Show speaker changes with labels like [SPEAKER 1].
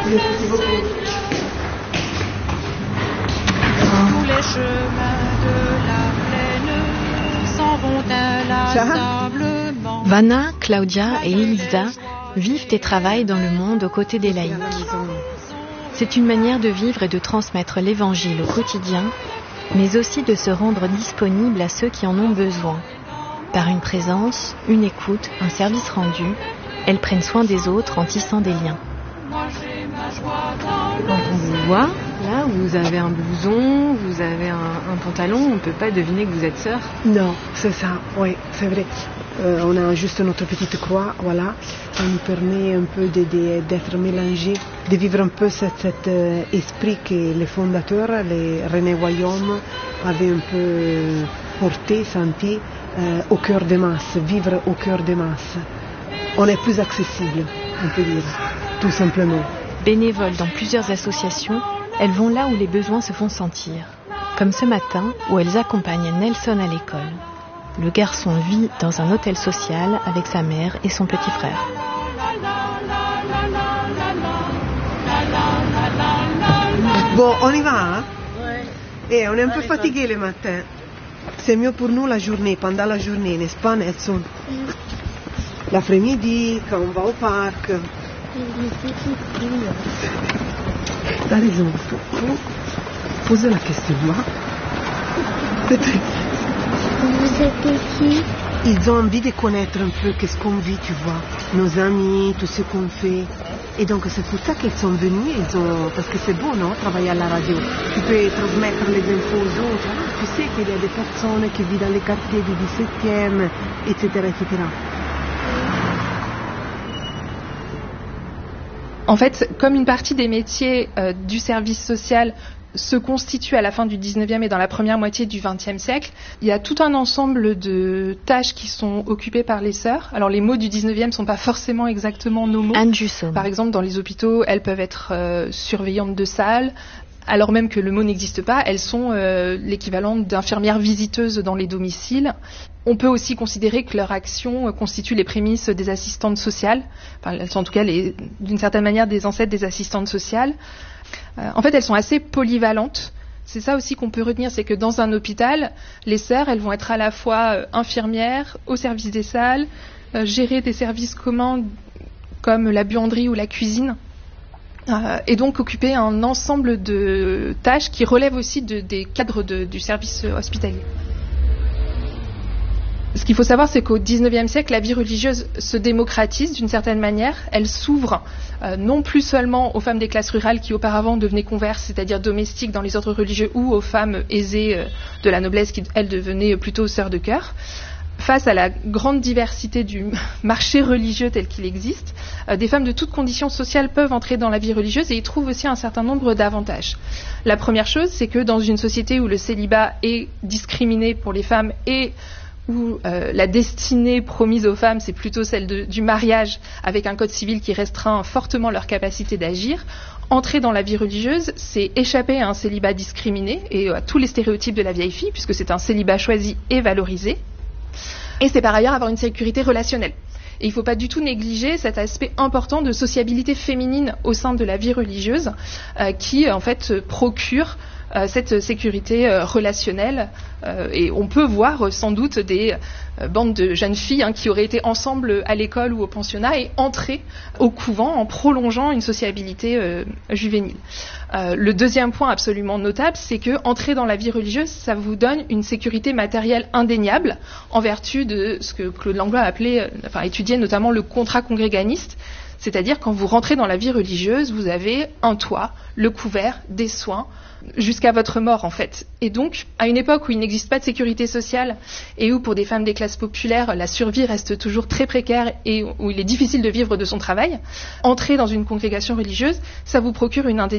[SPEAKER 1] Merci beaucoup.
[SPEAKER 2] Tous les chemins de la plaine s'en vont inlassablement.
[SPEAKER 3] Vanna, Claudia et Elisa vivent et travaillent dans le monde aux côtés des laïcs. C'est une manière de vivre et de transmettre l'évangile au quotidien, mais aussi de se rendre disponible à ceux qui en ont besoin. Par une présence, une écoute, un service rendu, elles prennent soin des autres en tissant des liens.
[SPEAKER 4] Quand on vous voit, là, vous avez un blouson, vous avez un pantalon, on ne peut pas deviner que vous êtes sœurs.
[SPEAKER 1] Non, c'est ça, oui, c'est vrai. On a juste notre petite croix, voilà. Ça nous permet un peu d'être mélangés, de vivre un peu cet esprit que les fondateurs, les René Guillaume, avaient un peu porté, senti au cœur des masses, vivre au cœur des masses. On est plus accessible, on peut dire, tout simplement.
[SPEAKER 3] Bénévoles dans plusieurs associations, elles vont là où les besoins se font sentir. Comme ce matin où elles accompagnent Nelson à l'école. Le garçon vit dans un hôtel social avec sa mère et son petit frère.
[SPEAKER 1] Bon, on y va, hein? Ouais. On est un peu fatigué le matin. C'est mieux pour nous la journée, pendant la journée, n'est-ce pas, Nelson? L'après-midi, quand on va au parc. T'as raison. Posez la question, là.
[SPEAKER 5] Vous êtes qui?
[SPEAKER 1] Ils ont envie de connaître un peu qu'est-ce qu'on vit, tu vois. Nos amis, tout ce qu'on fait. Et donc c'est pour ça qu'ils sont venus. Parce que c'est beau, non, travailler à la radio. Tu peux transmettre les infos aux autres. Tu sais qu'il y a des personnes qui vivent dans les quartiers du 17e, etc., etc.
[SPEAKER 6] En fait, comme une partie des métiers du service social se constitue à la fin du 19e et dans la première moitié du 20e siècle, il y a tout un ensemble de tâches qui sont occupées par les sœurs. Alors les mots du 19e ne sont pas forcément exactement nos mots.
[SPEAKER 3] Anne Jusson.
[SPEAKER 6] Par exemple, dans les hôpitaux, elles peuvent être surveillantes de salles. Alors même que le mot n'existe pas, elles sont l'équivalent d'infirmières visiteuses dans les domiciles. On peut aussi considérer que leur action constitue les prémices des assistantes sociales. Enfin, elles sont en tout cas d'une certaine manière des ancêtres des assistantes sociales. En fait, elles sont assez polyvalentes. C'est ça aussi qu'on peut retenir, c'est que dans un hôpital, les sœurs, elles vont être à la fois infirmières, au service des salles, gérer des services communs comme la buanderie ou la cuisine. Et donc occuper un ensemble de tâches qui relèvent aussi des cadres du service hospitalier. Ce qu'il faut savoir, c'est qu'au XIXe siècle, la vie religieuse se démocratise d'une certaine manière. Elle s'ouvre non plus seulement aux femmes des classes rurales qui auparavant devenaient converses, c'est-à-dire domestiques dans les ordres religieux, ou aux femmes aisées de la noblesse qui, elles, devenaient plutôt sœurs de cœur. Face à la grande diversité du marché religieux tel qu'il existe, des femmes de toutes conditions sociales peuvent entrer dans la vie religieuse et y trouvent aussi un certain nombre d'avantages. La première chose, c'est que dans une société où le célibat est discriminé pour les femmes et où la destinée promise aux femmes, c'est plutôt celle du mariage avec un code civil qui restreint fortement leur capacité d'agir, entrer dans la vie religieuse, c'est échapper à un célibat discriminé et à tous les stéréotypes de la vieille fille, puisque c'est un célibat choisi et valorisé. Et c'est par ailleurs avoir une sécurité relationnelle. Et il ne faut pas du tout négliger cet aspect important de sociabilité féminine au sein de la vie religieuse qui, en fait, procure cette sécurité relationnelle. Et on peut voir sans doute des bandes de jeunes filles qui auraient été ensemble à l'école ou au pensionnat et entrer au couvent en prolongeant une sociabilité juvénile. Le deuxième point absolument notable, c'est que entrer dans la vie religieuse, ça vous donne une sécurité matérielle indéniable en vertu de ce que Claude Langlois a étudié notamment le contrat congréganiste. C'est-à-dire, quand vous rentrez dans la vie religieuse, vous avez un toit, le couvert, des soins, jusqu'à votre mort, en fait. Et donc, à une époque où il n'existe pas de sécurité sociale et où, pour des femmes des classes populaires, la survie reste toujours très précaire et où il est difficile de vivre de son travail, entrer dans une congrégation religieuse, ça vous procure une indemnité